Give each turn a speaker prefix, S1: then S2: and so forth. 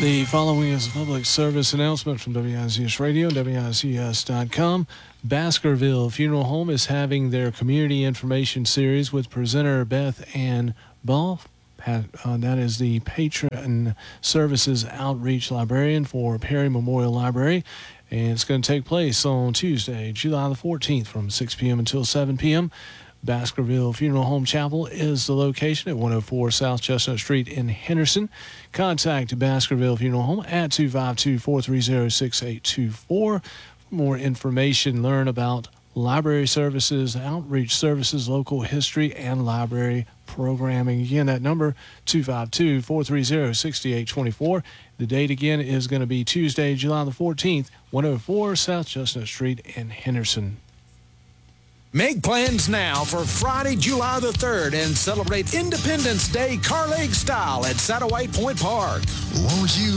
S1: The following is a public service announcement from WICS Radio and WICS.com. Baskerville Funeral Home is having their community information series with presenter Beth Ann Ball. That is the Patron Services Outreach Librarian for Perry Memorial Library. And it's going to take place on Tuesday, July the 14th from 6 p.m. until 7 p.m. Baskerville Funeral Home Chapel is the location at 104 South Chestnut Street in Henderson. Contact Baskerville Funeral Home at 252-430-6824. For more information, learn about library services, outreach services, local history, and library programming. Again, that number, 252-430-6824. The date again is going to be Tuesday, July the 14th, 104 South Chestnut Street in Henderson.
S2: Make plans now for Friday, July the 3rd and celebrate Independence Day Car Lake style at Satterwhite Point Park.
S3: Won't you